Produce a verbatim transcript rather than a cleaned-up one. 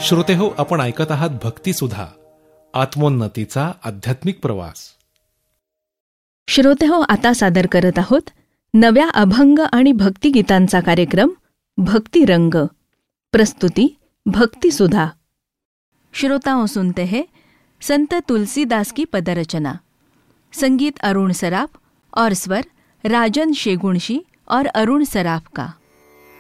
श्रोतेहो, आपण ऐकत आहात भक्तिसुधा, आत्मोन्नतीचा आध्यात्मिक प्रवास. श्रोतेहो, आता सादर करत आहोत नव्या अभंग आणि भक्तिगीतांचा कार्यक्रम भक्तिरंग. प्रस्तुती भक्तिसुधा. श्रोताओं, सुनते हैं संत तुलसीदास की पदरचना. संगीत अरुण सराफ और स्वर राजन शेगुणशी और अरुण सराफ का.